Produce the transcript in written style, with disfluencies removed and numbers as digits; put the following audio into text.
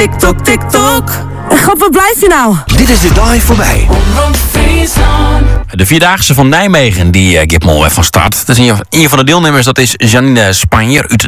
TikTok, TikTok. God, waar blijf je nou? Dit is de dive voorbij. De Vierdaagse van Nijmegen, die gaat mooi van start. Dat is een van de deelnemers, dat is Janine Spanjer uit